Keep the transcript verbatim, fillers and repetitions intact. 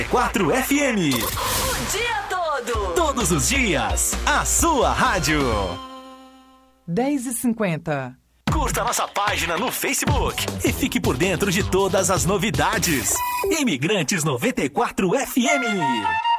quatro F M. O dia todo. Todos os dias. A sua rádio. dez e cinquenta. Curta nossa página no Facebook e fique por dentro de todas as novidades. Imigrantes noventa e quatro F M.